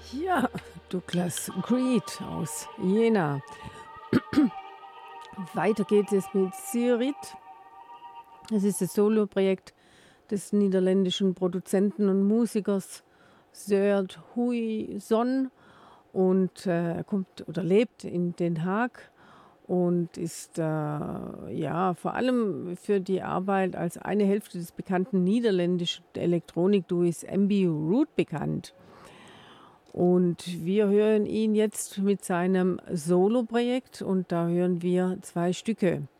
Ja, Douglas Creed aus Jena. Weiter geht es mit Sirit. Es ist das Soloprojekt des niederländischen Produzenten und Musikers Sjoerd Huijson und er kommt oder lebt in Den Haag und ist ja vor allem für die Arbeit als eine Hälfte des bekannten niederländischen Elektronikduos Ambi Root bekannt. Und wir hören ihn jetzt mit seinem Soloprojekt und da hören wir zwei Stücke.